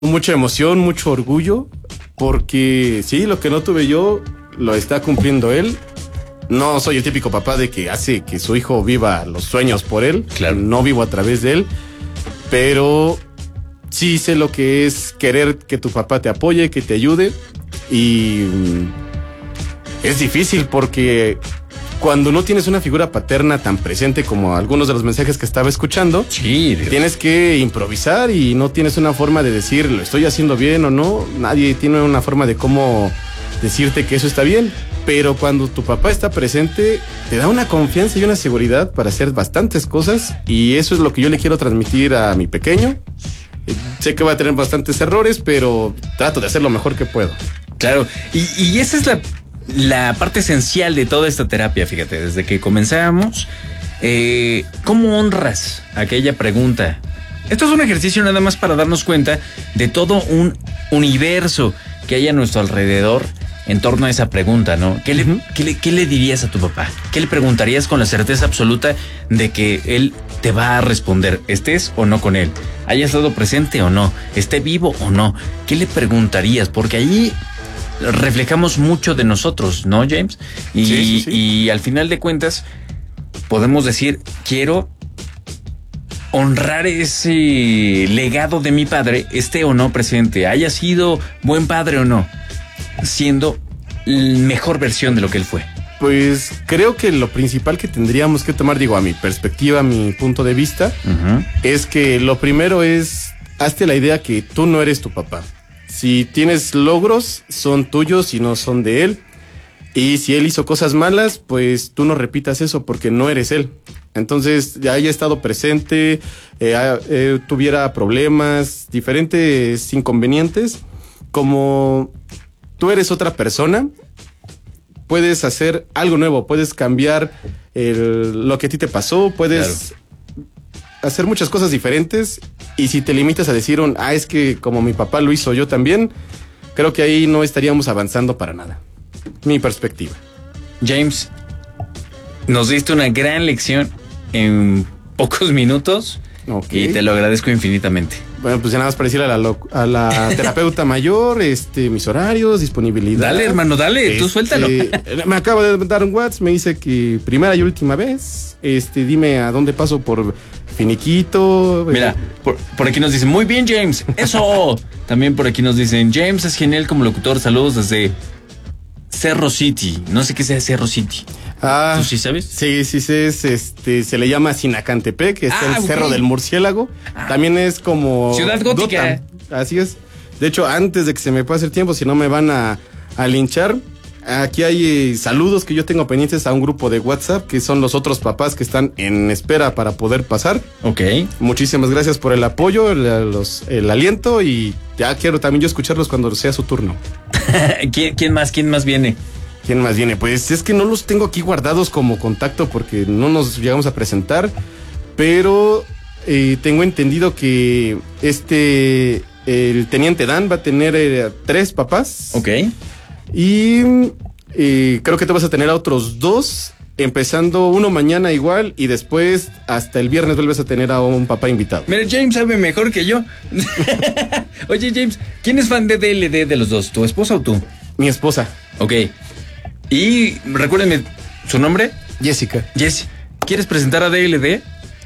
mucha emoción, mucho orgullo, porque sí, lo que no tuve yo, lo está cumpliendo él. No soy el típico papá de que hace que su hijo viva los sueños por él. Claro. No vivo a través de él, pero sí sé lo que es querer que tu papá te apoye, que te ayude. Y es difícil porque cuando no tienes una figura paterna tan presente como algunos de los mensajes que estaba escuchando, Sí, tienes que improvisar y no tienes una forma de decir lo estoy haciendo bien o no. Nadie tiene una forma de cómo decirte que eso está bien. Pero cuando tu papá está presente, te da una confianza y una seguridad para hacer bastantes cosas. Y eso es lo que yo le quiero transmitir a mi pequeño. Sé que va a tener bastantes errores, pero trato de hacer lo mejor que puedo. Claro, y esa es la parte esencial de toda esta terapia, fíjate, desde que comenzamos. ¿Cómo honras aquella pregunta? Esto es un ejercicio nada más para darnos cuenta de todo un universo que hay a nuestro alrededor en torno a esa pregunta, ¿no? ¿Qué le dirías a tu papá? ¿Qué le preguntarías con la certeza absoluta de que él te va a responder, estés o no con él? ¿Haya estado presente o no? ¿Esté vivo o no? ¿Qué le preguntarías? Porque ahí reflejamos mucho de nosotros, ¿no, James? Sí. Y al final de cuentas podemos decir, quiero honrar ese legado de mi padre, esté o no presente, haya sido buen padre o no, siendo la mejor versión de lo que él fue. Pues creo que lo principal que tendríamos que tomar, digo, a mi perspectiva, a mi punto de vista, es que lo primero es, hazte la idea que tú no eres tu papá. Si tienes logros, son tuyos y no son de él. Y si él hizo cosas malas, pues tú no repitas eso porque no eres él. Entonces, ya haya estado presente, tuviera problemas, diferentes inconvenientes, como tú eres otra persona, puedes hacer algo nuevo, puedes cambiar lo que a ti te pasó, puedes hacer muchas cosas diferentes. Y si te limitas a decir es que como mi papá lo hizo yo también, creo que ahí no estaríamos avanzando para nada. Mi perspectiva. James, nos diste una gran lección en pocos minutos. Okay. Y te lo agradezco infinitamente. Bueno, pues ya nada más para decirle a la terapeuta mayor, mis horarios, disponibilidad. Dale, hermano, dale, tú suéltalo. Me acaba de dar un WhatsApp, me dice que primera y última vez, dime a dónde paso por finiquito. Mira, por aquí nos dicen, muy bien, James, eso. También por aquí nos dicen, James es genial como locutor, saludos desde Cerro City. No sé qué sea Cerro City. ¿Tú sí sabes? Sí, se le llama Sinacantepec, que es el Cerro del Murciélago. También es como Ciudad Gótica. Gotham. Así es. De hecho, antes de que se me pase el tiempo, si no me van a linchar, aquí hay saludos que yo tengo pendientes a un grupo de WhatsApp, que son los otros papás que están en espera para poder pasar. Ok. Muchísimas gracias por el apoyo, el aliento, y ya quiero también yo escucharlos cuando sea su turno. ¿Quién más viene? ¿Quién más viene? Pues es que no los tengo aquí guardados como contacto porque no nos llegamos a presentar, pero tengo entendido que el teniente Dan va a tener 3 papás. Ok. Y creo que te vas a tener a otros 2, empezando uno mañana igual, y después hasta el viernes vuelves a tener a un papá invitado. Mira, James sabe mejor que yo. Oye, James, ¿quién es fan de DLD de los dos? ¿Tu esposa o tú? Mi esposa. Ok. Y recuérdenme, ¿su nombre? Jessica. Jess, ¿quieres presentar a DLD?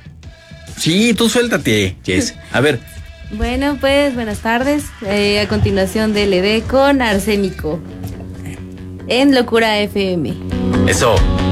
Sí, tú suéltate, Jess. A ver. Bueno, pues, buenas tardes. A continuación DLD con Arsénico en Locura FM. Eso.